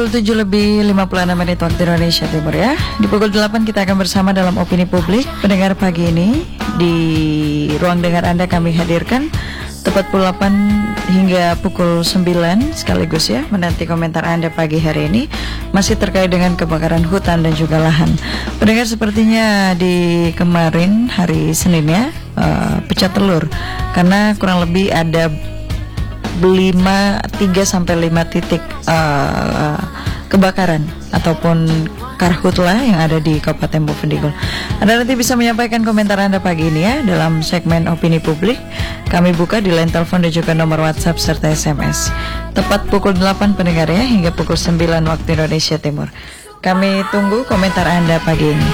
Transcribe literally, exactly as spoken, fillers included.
tujuh lebih lima puluh enam menit waktu Indonesia Timur ya. Di pukul delapan kita akan bersama dalam Opini Publik. Pendengar pagi ini di ruang dengar Anda kami hadirkan tepat pukul delapan hingga pukul sembilan sekaligus ya, menanti komentar Anda pagi hari ini masih terkait dengan kebakaran hutan dan juga lahan. Pendengar, sepertinya di kemarin hari Senin ya, uh, pecah telur karena kurang lebih ada lima tiga sampai lima titik uh, kebakaran ataupun karhutla yang ada di Kabupaten Bovendigul. Anda nanti bisa menyampaikan komentar Anda pagi ini ya dalam segmen Opini Publik. Kami buka di line telepon dan juga nomor WhatsApp serta S M S. Tepat pukul delapan pendengar ya, hingga pukul sembilan waktu Indonesia Timur. Kami tunggu komentar Anda pagi ini.